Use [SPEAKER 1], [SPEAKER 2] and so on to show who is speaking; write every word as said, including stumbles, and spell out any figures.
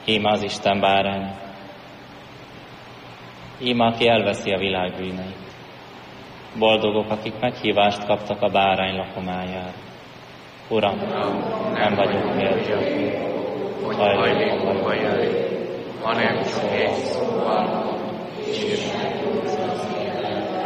[SPEAKER 1] Íme az Isten bárány. Íme, aki elveszi a világ bűneit. Boldogok, akik meghívást kaptak a bárány lakomájára. Uram, nem vagyok méltó, hogy hajlékomba jöjj, hanem csak egy szóval, és